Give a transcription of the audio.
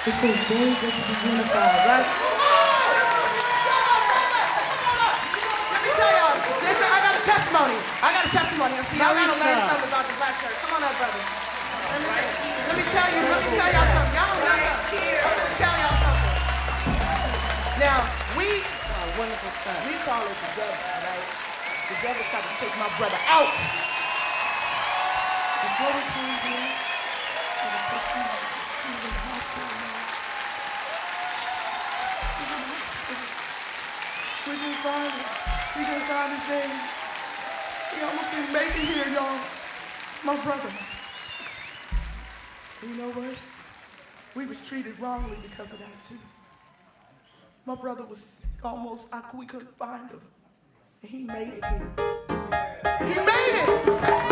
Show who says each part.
Speaker 1: It feels very good to be unified, right?
Speaker 2: Let me tell y'all, listen, I got a testimony. I see, y'all gotta learn something about the black church. Come on up, brother. Let me tell y'all something. Y'all don't know something. I'm gonna tell y'all something. Now,
Speaker 1: Wonderful son.
Speaker 2: we call it the devil, right? The devil tried to take my brother out. Before we came here, I was taking him to the hospital. We didn't find him. We didn't find his name. He almost didn't make it here, y'all. My brother. And you know what? We was treated wrongly because of that, too. My brother was sick, almost, we couldn't find him. And he made it here. He made it!